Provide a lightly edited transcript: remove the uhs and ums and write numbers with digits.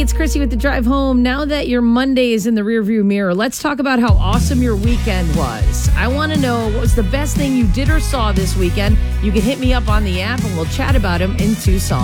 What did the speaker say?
it's Chrissy with the drive home. Now that your Monday is in the rearview mirror, let's talk about how awesome your weekend was. I want to know what was the best thing you did or saw this weekend. You can hit me up on the app and we'll chat about them in Tucson.